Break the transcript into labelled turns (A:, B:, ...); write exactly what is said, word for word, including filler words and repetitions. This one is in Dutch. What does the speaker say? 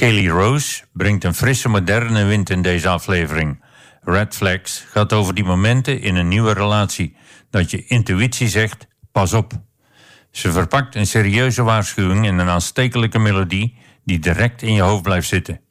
A: Kelly Rose brengt een frisse moderne wind in deze aflevering. Red Flags gaat over die momenten in een nieuwe relatie, dat je intuïtie zegt, pas op. Ze verpakt een serieuze waarschuwing in een aanstekelijke melodie die direct in je hoofd blijft zitten.